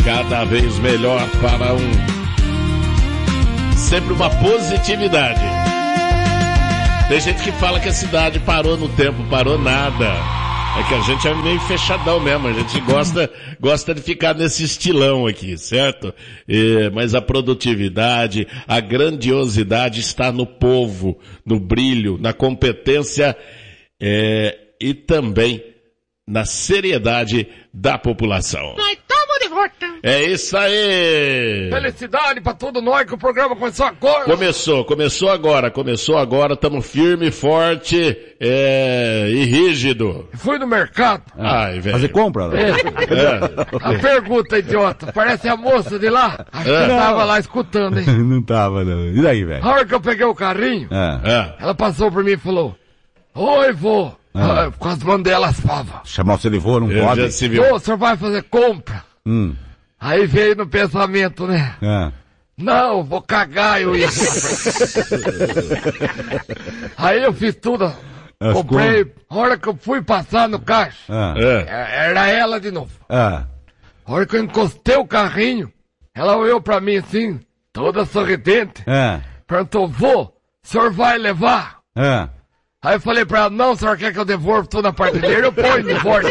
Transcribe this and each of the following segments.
cada vez melhor para sempre uma positividade. Tem gente que fala que a cidade parou no tempo, parou nada. É que a gente é meio fechadão mesmo, a gente gosta de ficar nesse estilão aqui, certo? Mas a produtividade, a grandiosidade está no povo, no brilho, na competência e também na seriedade da população. Nós estamos de volta. É isso aí! Felicidade pra todo nós que o programa começou agora. Começou agora, estamos firme, forte e rígido. Fui no mercado. Ai, velho. Fazer compra? A pergunta, idiota, parece a moça de lá. Acho que eu tava lá escutando, hein? Não tava, não. E daí, velho? A hora que eu peguei o carrinho, ela passou por mim e falou: oi, vô. Com as mãos dela as favas. Chamar você de vô, não pode? Já se viu. Ô, o senhor vai fazer compra? Aí veio no pensamento, né? Não, vou cagar, eu ia. Aí eu fiz tudo. Comprei. A hora que eu fui passar no caixa, era ela de novo. A hora que eu encostei o carrinho, ela olhou pra mim assim, toda sorridente. Perguntou: vô, o senhor vai levar? Aí eu falei pra ela: não, o senhor quer que eu devolva toda a parte dele? Eu ponho de volta.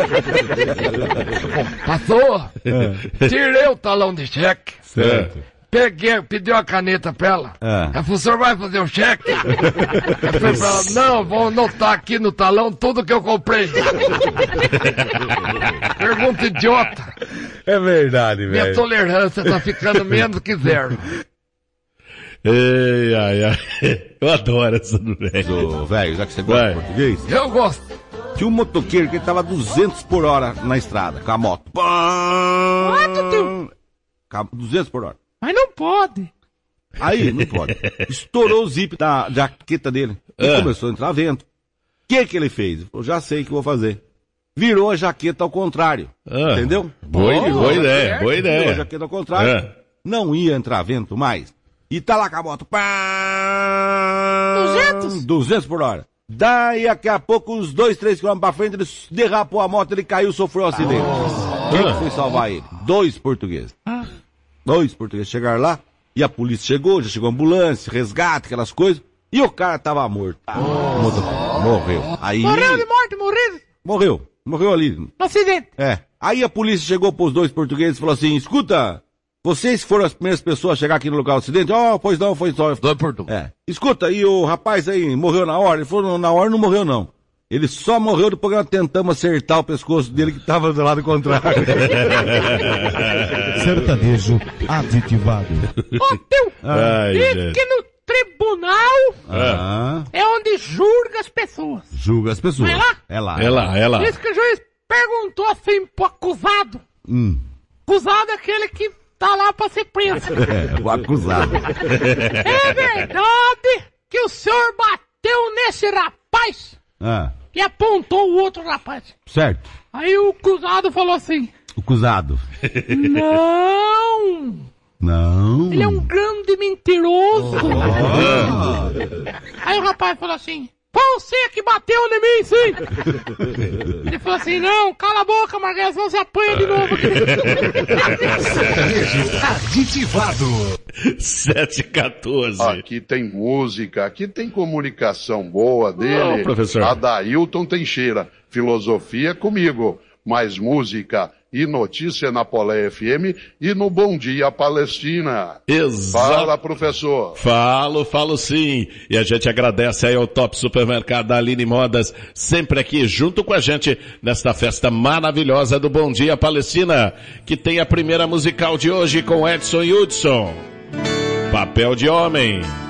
Passou. Tirei o talão de cheque. Certo. Peguei, pedi uma caneta pra ela. Ela falou: o senhor vai fazer o cheque? Eu falei pra ela: não, vou anotar aqui no talão tudo que eu comprei. Pergunta idiota. É verdade, velho. Minha tolerância tá ficando menos que zero. Ai. Eu adoro essa do velho. Velho, já que você gosta de português. Eu gosto. Tinha um motoqueiro que tava 200 por hora na estrada, com a moto. Quanto tu? 200 por hora. Mas não pode. Aí, não pode. Estourou o zip da jaqueta dele. E começou a entrar vento. O que ele fez? Ele falou: já sei o que vou fazer. Virou a jaqueta ao contrário. Entendeu? Boa ideia. Virou a jaqueta ao contrário. Não ia entrar vento mais. E tá lá com a moto. 200 por hora. Daí, daqui a pouco, uns 2-3 km pra frente, ele derrapou a moto, ele caiu, sofreu um acidente. Quem que foi salvar ele? 2 portugueses. 2 portugueses chegaram lá, e a polícia chegou, já chegou a ambulância, resgate, aquelas coisas, e o cara tava morto. Morreu. Aí... Morreu de morte, morreu. Morreu ali. No acidente. Aí a polícia chegou pros 2 portugueses e falou assim: escuta, vocês foram as primeiras pessoas a chegar aqui no local do acidente? Pois não, foi só. 2 portugueses. Escuta, e o rapaz aí morreu na hora? Ele falou: na hora não morreu não. Ele só morreu depois que nós tentamos acertar o pescoço dele que estava do lado contrário. Sertanejo aditivado. Ô, teu, diz que no tribunal é onde julga as pessoas. Julga as pessoas. Não é lá? É lá. Diz que o juiz perguntou assim pro acusado. Acusado é aquele que tá lá pra ser preso. O acusado. É verdade que o senhor bateu nesse rapaz? E apontou o outro rapaz. Certo. Aí o acusado falou assim: O acusado. Não. Ele é um grande mentiroso. Aí o rapaz falou assim: foi você que bateu em mim, sim. Ele falou assim: não, cala a boca, Marguerite, senão você apanha de novo aqui. Aditivado. 7h14. Aqui tem música, aqui tem comunicação boa dele. Professor. Adailton Teixeira, filosofia comigo, mais música e notícia na Polé FM e no Bom Dia Palestina. Exato. Fala, professor. Falo sim. E a gente agradece aí ao Top Supermercado da Aline Modas, sempre aqui junto com a gente nesta festa maravilhosa do Bom Dia Palestina, que tem a primeira musical de hoje com Edson Hudson. Papel de Homem.